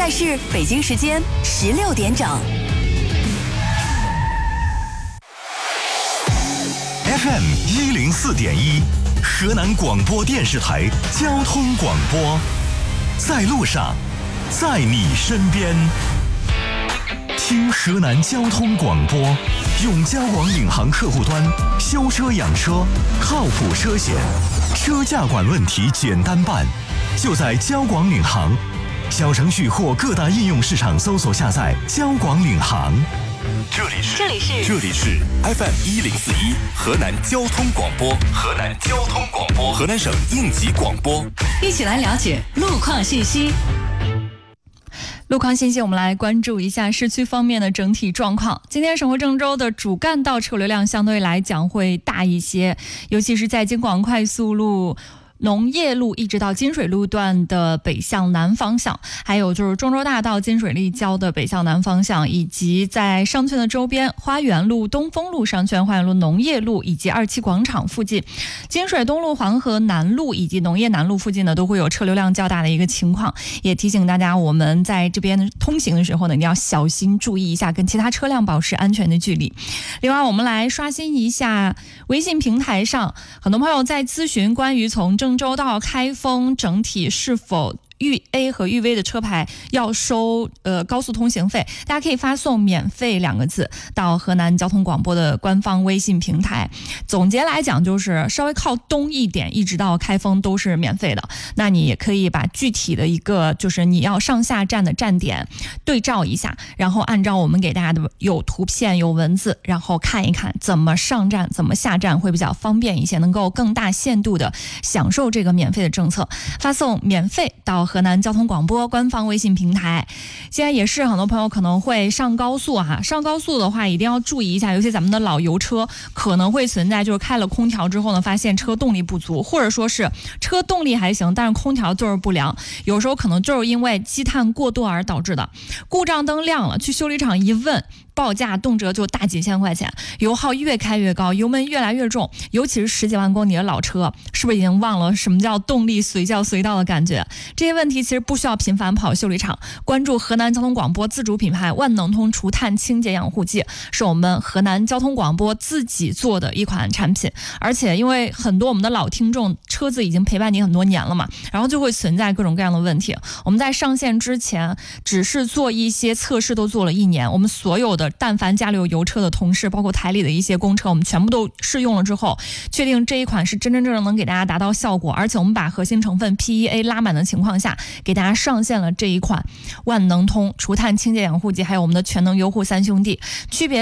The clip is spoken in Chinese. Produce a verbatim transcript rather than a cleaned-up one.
在是北京时间十六点整。 F M 一零四点一，河南广播电视台交通广播，在路上，在你身边。听河南交通广播，用交广领航客户端修车养车，靠谱车险，车价管问题简单办，就在交广领航小程序或各大应用市场搜索下载交广领航。这里是这里是这里是 F M 一零四一河南交通广播，河南交通广播，河南省应急广播， 一起来了解路况信息。 路况信息，我们来关注一下市区方面的整体状况。今天省会郑州的主干道车流量相对来讲会大一些，尤其是在京广快速路农业路一直到金水路段的北向南方向，还有就是中州大道金水立交的北向南方向，以及在商圈的周边花园路、东风路商圈、花园路农业路以及二期广场附近，金水东路、黄河南路以及农业南路附近呢，都会有车流量较大的一个情况。也提醒大家，我们在这边通行的时候呢，一定要小心注意一下，跟其他车辆保持安全的距离。另外，我们来刷新一下微信平台上，很多朋友在咨询关于从郑州到开封整体是否豫 A 和豫 V 的车牌要收呃高速通行费，大家可以发送免费两个字到河南交通广播的官方微信平台。总结来讲，就是稍微靠东一点一直到开封都是免费的，那你也可以把具体的一个就是你要上下站的站点对照一下，然后按照我们给大家的有图片有文字，然后看一看怎么上站怎么下站会比较方便一些，能够更大限度的享受这个免费的政策。发送免费到河南交通广播官方微信平台。现在也是很多朋友可能会上高速啊，上高速的话一定要注意一下，尤其咱们的老油车可能会存在就是开了空调之后呢，发现车动力不足，或者说是车动力还行，但是空调就是不良，有时候可能就是因为积碳过多而导致的。故障灯亮了，去修理厂一问，报价动辄就大几千块钱，油耗越开越高，油门越来越重，尤其是十几万公里的老车，是不是已经忘了什么叫动力随叫随到的感觉？这些问题其实不需要频繁跑修理厂，关注河南交通广播自主品牌万能通除碳清洁养护剂，是我们河南交通广播自己做的一款产品。而且因为很多我们的老听众车子已经陪伴你很多年了嘛，然后就会存在各种各样的问题。我们在上线之前只是做一些测试，都做了一年，我们所有的但凡家里有油车的同事，包括台里的一些公车，我们全部都试用了之后，确定这一款是真真正正能给大家达到效果，而且我们把核心成分 P E A 拉满的情况下，给大家上线了这一款万能通除碳清洁养护剂，还有我们的全能优护三兄弟，区别